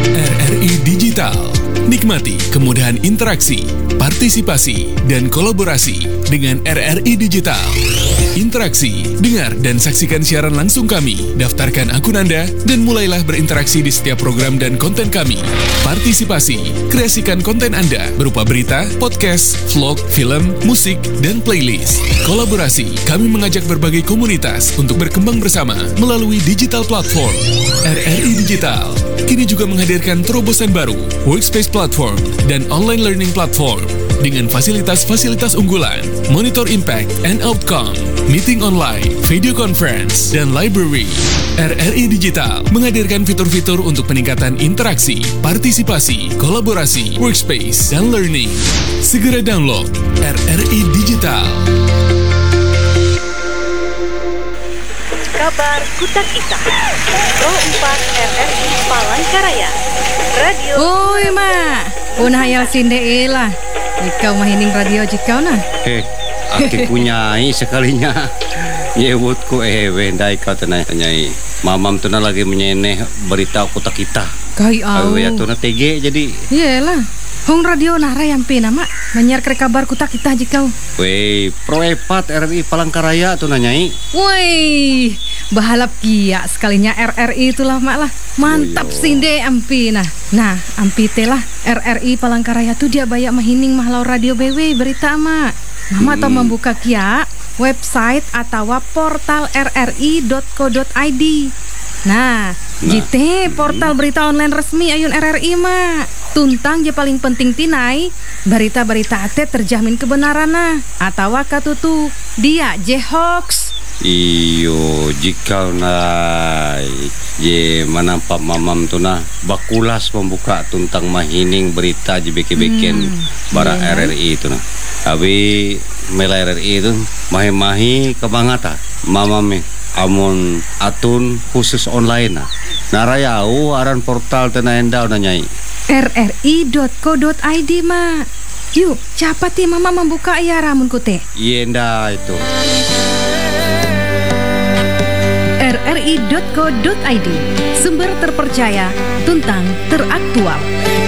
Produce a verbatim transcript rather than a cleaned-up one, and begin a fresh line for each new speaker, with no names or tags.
R R I Digital. Nikmati kemudahan interaksi, partisipasi, dan kolaborasi dengan R R I Digital. Interaksi, dengar dan saksikan siaran langsung kami. Daftarkan akun Anda dan mulailah berinteraksi di setiap program dan konten kami. Partisipasi, kreasikan konten Anda berupa berita, podcast, vlog, film, musik, dan playlist. Kolaborasi, kami mengajak berbagai komunitas untuk berkembang bersama melalui digital platform. R R I Digital kini juga menghadirkan terobosan baru, workspace platform, dan online learning platform dengan fasilitas-fasilitas unggulan, monitor impact and outcome, meeting online, video conference, dan library. R R I Digital menghadirkan fitur-fitur untuk peningkatan interaksi, partisipasi, kolaborasi, workspace, dan learning. Segera download R R I Digital.
Kabar Kutak Ita Pro empat R R I Palangkaraya Radio.
Oi mak, punah hayal sinde lah. Ikau mahining radio jikau nah.
Eh, aki punyai sekalinya. Yewut ku eh wendai kau tenai nyai. Mamam tuna lagi menyeneh berita Kutak Ita.
Kai au.
Awe ya tuna T G jadi.
Iyalah. Hong radio nara yang pina mak menyiar ke kabar Kutak Ita jikau.
Wei, Pro empat R R I Palangkaraya tuna nyai.
Woi, bahalap kia sekalinya R R I itulah mak lah. Mantap
oh,
sinde ampi nah. Nah, ampi telah R R I Palangkaraya tuh dia bayak mahining mahlau radio B W berita mak. Mama hmm. tau membuka kia website atau portal r r i dot co dot i d. Nah, nah. Jite portal berita online resmi ayun R R I mak. Tuntang je paling penting tinai berita-berita ate terjamin kebenaran nah atau katutu dia je hoax.
Iyo jika nai je manampak mamam tu nah bakulas membuka tuntang mahining berita je beke-beken hmm, bara yeah. R R I tu nah. Abi mela R R I tu mahi-mahi kebangata mamam amun atun khusus online nah. Narayau aran portal tena endau na nyai.
r r i dot co dot i d mak. Yuk, cepat ya mama membuka ya ramun kute.
Yenda itu.
r r i dot co dot i d, sumber terpercaya, tuntang teraktual.